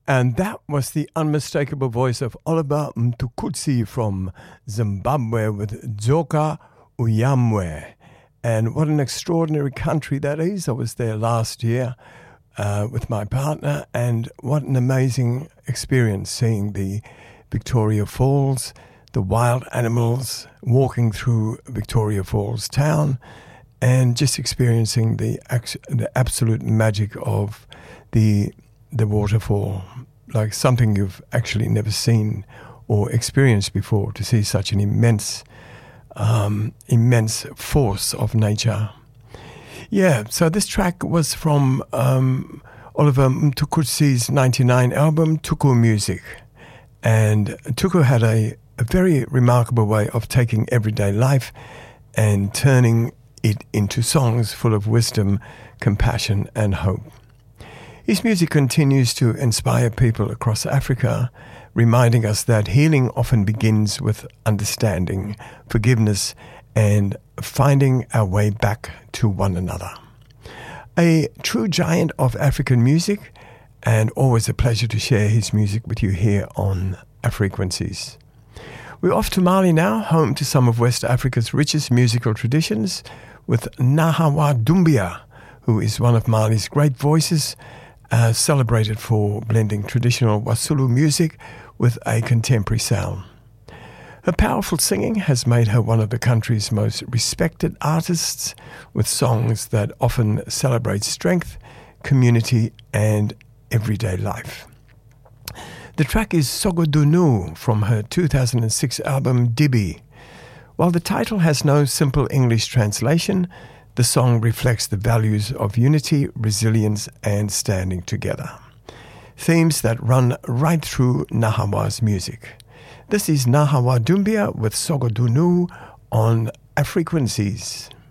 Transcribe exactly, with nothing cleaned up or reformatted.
And that was the unmistakable voice of Oliver Mtukudzi from Zimbabwe with Dzoka Uyamwe. And what an extraordinary country that is. I was there last year uh, with my partner, and what an amazing experience seeing the Victoria Falls, the wild animals walking through Victoria Falls town, and just experiencing the, the absolute magic of the the waterfall, like something you've actually never seen or experienced before, to see such an immense, um, immense force of nature. Yeah, so this track was from um, Oliver Mtukudzi's ninety-nine album, Tuku Music. And Tuku had a, a very remarkable way of taking everyday life and turning it into songs full of wisdom, compassion, and hope. His music continues to inspire people across Africa, reminding us that healing often begins with understanding, forgiveness, and finding our way back to one another. A true giant of African music, and always a pleasure to share his music with you here on Afrequencies. We're off to Mali now, home to some of West Africa's richest musical traditions, with Nahawa Doumbia, who is one of Mali's great voices, Uh, celebrated for blending traditional Wasulu music with a contemporary sound. Her powerful singing has made her one of the country's most respected artists, with songs that often celebrate strength, community, and everyday life. The track is Sogodunu from her two thousand six album Dibi. While the title has no simple English translation, the song reflects the values of unity, resilience, and standing together. Themes that run right through Nahawa's music. This is Nahawa Doumbia with Sogodunu on Afrequencies.